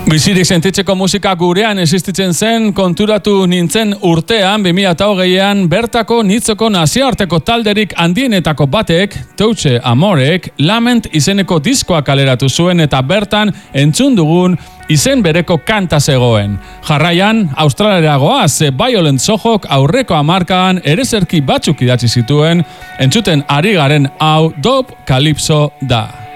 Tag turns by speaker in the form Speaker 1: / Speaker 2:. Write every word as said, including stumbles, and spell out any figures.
Speaker 1: Bizirik sentitzeko musika gurean existitzen zen, konturatu nintzen urtean, bi mila hogeian, bertako nitzoko nazioarteko talderik handienetako batek, Touche Amorek, Lament izeneko diskoa kaleratu zuen eta bertan entzun dugun izen bereko kanta zegoen. Jarraian, Australiara goaz, Violent Sohok aurreko hamarkadan erezerki batzuk idatzi zituen, entzuten ari garen hau Dope Calypso da.